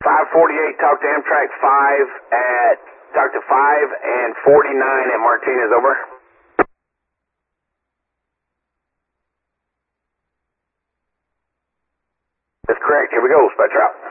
548, talk to Amtrak 5 and 49 at Martinez, over. That's correct. Here we go, Spectre out.